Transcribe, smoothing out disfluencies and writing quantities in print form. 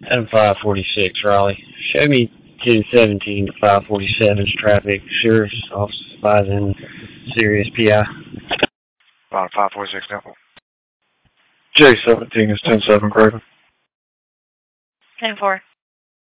Adam 546 Raleigh. Show me 1017 to 547's traffic. Sheriff's office advising serious PI. About 546 Temple. J17 is 107 Craven. 10-4.